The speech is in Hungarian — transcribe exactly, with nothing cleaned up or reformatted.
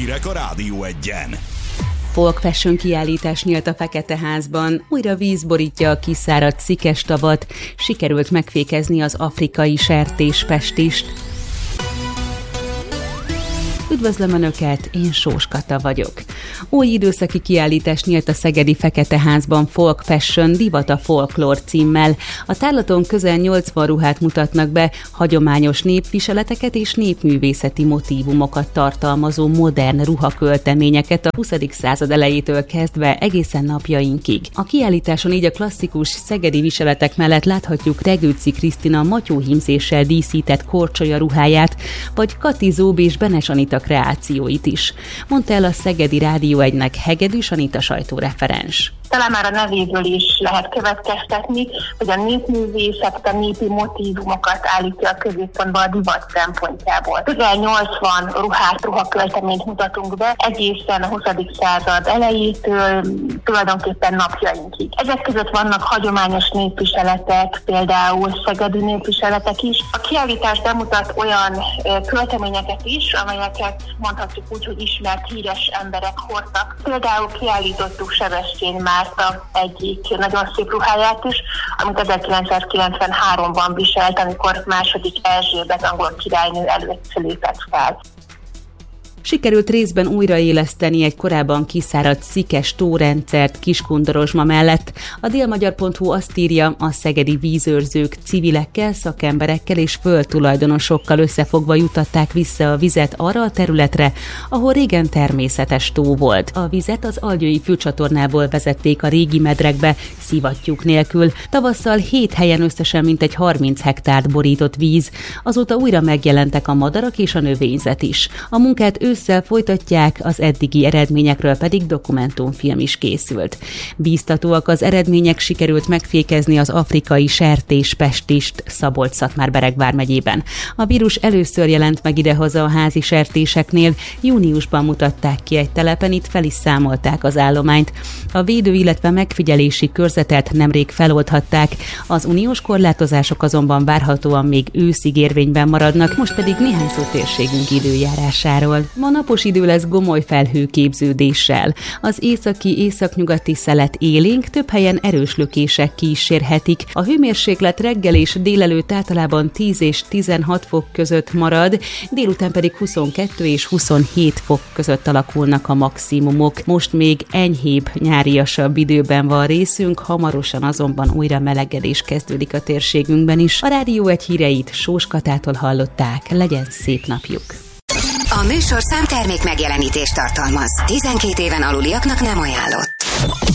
Hírek a Rádió Egyen. Folk fashion kiállítás nyílt a Feketeházban, újra víz borítja a kiszáradt Szikes-tavat, sikerült megfékezni az afrikai sertéspestist. Üdvözlöm Önöket, én Sós Kata vagyok. Új időszaki kiállítás nyílt a szegedi Feketeházban Folk Fashion Divat a Folklór címmel. A tárlaton közel nyolcvan ruhát mutatnak be, hagyományos népviseleteket és népművészeti motívumokat tartalmazó modern ruhakölteményeket a huszadik század elejétől kezdve egészen napjainkig. A kiállításon így a klasszikus szegedi viseletek mellett láthatjuk Regőci Krisztina matyóhímzéssel díszített korcsolya ruháját, vagy Kati Zób és Benes Anita kreációit is, mondta el a Szegedi Rádió egynek Hegedűs Anita sajtóreferens. Talán már a nevéből is lehet következtetni, hogy a népművészet, a népi motívumokat állítja a középpontba a divat szempontjából. Közel nyolcvan ruhát, ruhakölteményt mutatunk be, egészen a huszadik század elejétől tulajdonképpen napjainkig. Ezek között vannak hagyományos népviseletek, például szegedi népviseletek is. A kiállítás bemutat olyan költeményeket is, amelyeket mondhatjuk úgy, hogy ismert híres emberek hordtak. Például kiállítottuk Sebestyén Márta egyik nagyon szép ruháját is, amit ezerkilencszázkilencvenháromban viselt, amikor második Erzsébet angol királynő előtt lépett fel. Sikerült részben újraéleszteni egy korábban kiszáradt Szikes tórendszert Kiskundorozsma mellett. A délmagyar pont hu azt írja, a szegedi vízőrzők civilekkel, szakemberekkel és földtulajdonosokkal összefogva jutatták vissza a vizet arra a területre, ahol régen természetes tó volt. A vizet az Algyői főcsatornából vezették a régi medrekbe, szivattyúk nélkül. Tavasszal hét helyen összesen mintegy harminc hektárt borított víz. Azóta újra megjelentek a madarak és a növényzet is. A munkát ősszel folytatják, az eddigi eredményekről pedig dokumentumfilm is készült. Bíztatóak az eredmények, sikerült megfékezni az afrikai sertéspestist Szabolcs-Szatmár-Bereg vármegyében. A vírus először jelent meg idehaza a házi sertéseknél, júniusban mutatták ki egy telepen, itt fel is számolták az állományt. A védő, illetve megfigyelési körzetet nemrég feloldhatták, az uniós korlátozások azonban várhatóan még őszig érvényben maradnak, most pedig néhány szó térségünk időjárásáról. Ma napos idő lesz gomoly felhőképződéssel. Az északi, északnyugati szelet élénk, több helyen erős lökések kísérhetik. A hőmérséklet reggel és délelőtt általában tíz és tizenhat fok között marad, délután pedig huszonkettő és huszonhét fok között alakulnak a maximumok. Most még enyhébb, nyáriasabb időben van részünk, hamarosan azonban újra melegedés kezdődik a térségünkben is. A Rádió egy híreit Sós Katától hallották, legyen szép napjuk! A műsorszám termék megjelenítést tartalmaz. tizenkét éven aluliaknak nem ajánlott.